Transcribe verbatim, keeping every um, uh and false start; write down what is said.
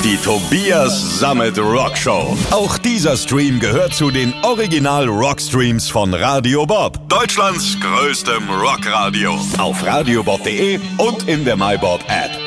Die Tobias Sammet Rock Show. Auch dieser Stream gehört zu den Original Rock Streams von Radio Bob, Deutschlands größtem Rockradio. Auf radiobob punkt de und in der MyBob App.